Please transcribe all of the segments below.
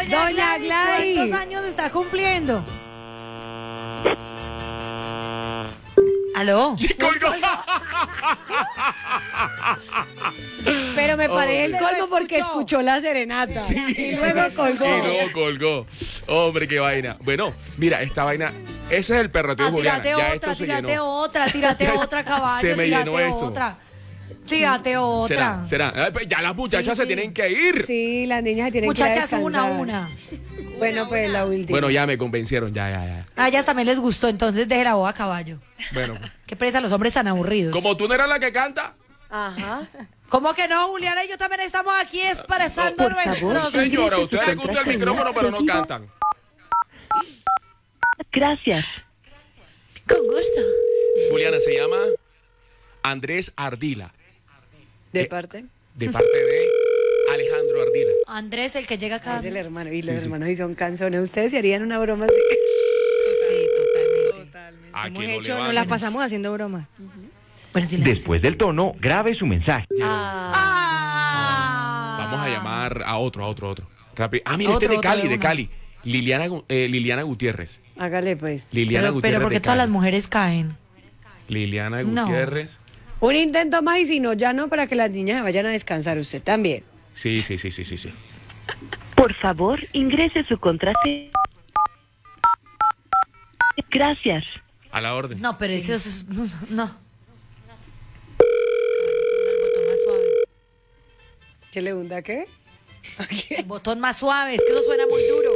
Doña Gladys. ¿Cuántos años está cumpliendo? ¿Aló? ¡Colgó! Pero me parece el colmo porque escuchó la serenata. Y luego colgó. Y luego colgó. Hombre, qué vaina. Bueno, mira, esta vaina. Ese es el perroteo de Juliana. Tírate Ya otra, esto se tírate llenó. otra, tírate otra, caballo. Se me tírate llenó esto. otra. Tírate otra. ¿Será? Pues ya las muchachas Sí, se sí. tienen que ir. Sí, las niñas se tienen que ir a Muchachas, una a descansar. una. Bueno, pues la última. Bueno, ya me convencieron, ya. A ellas también les gustó, entonces deje la boda a caballo. Bueno, Qué presa los hombres tan aburridos. como tú no eras la que canta. Ajá. ¿Cómo que no, Juliana? Y yo también estamos aquí expresando Por favor, nuestros... Señora, a ustedes les gusta el micrófono, pero no cantan. Gracias. Con gusto. Juliana, se llama Andrés Ardila, ¿De parte? de parte de Alejandro Ardila. Andrés, el que llega acá. Es el hermano. Y los Sí, sí. hermanos y son canzones. ¿Ustedes se harían una broma así? Sí, totalmente. ¿A Hemos quién no hecho, le nos van? las pasamos haciendo bromas. Bueno, sí, la- Después del tono, grabe su mensaje. Vamos a llamar a otro. Rápido. Ah, mira, este es de Otro, Cali, de de una. Cali. Liliana Gutiérrez. Hágale, pues. Liliana Pero Gutiérrez. ¿por qué de todas las Cali. mujeres caen? Liliana No. Gutiérrez. Un intento más y si no, ya no, para que las niñas se vayan a descansar. Usted también. Sí. Por favor, ingrese su contraseña. Gracias. A la orden. No, pero eso es... No. El botón más suave. ¿Qué le hunda qué? El botón más suave, es que eso suena muy duro.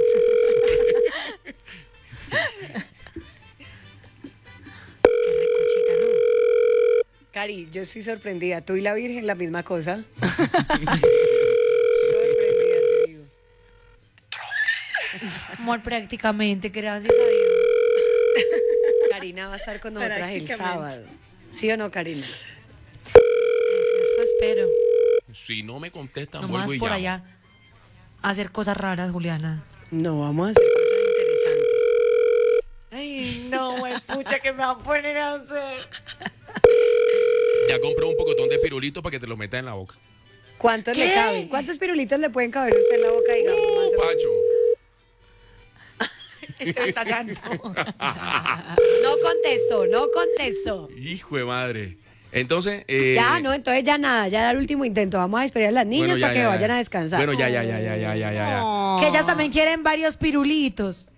Qué recochita, ¿no? Cari, yo estoy sorprendida. Tú y la Virgen, la misma cosa. Sorprendida, te digo. Amor, prácticamente, gracias a Dios. Karina va a estar con nosotras el Prácticamente. sábado. ¿Sí o no, Karina? Eso espero. Si no me contestan, No vuelvo más y por llamo. allá a hacer cosas raras, Juliana. No, vamos a hacer cosas interesantes. Ay, no, güey, pucha, que me va a poner a hacer. Ya compré un pocotón de pirulito para que te lo metas en la boca. ¿Cuántos le ¿Qué? caben? ¿Cuántos pirulitos le pueden caber a usted en la boca, digamos? Más o menos? Pacho. Estoy estallando. No contesto. Hijo de madre. Entonces, Ya, no, entonces ya nada, ya era el último intento. Vamos a esperar a las niñas bueno, ya, para que ya, vayan ya. a descansar. Bueno, ya. Que ellas también quieren varios pirulitos.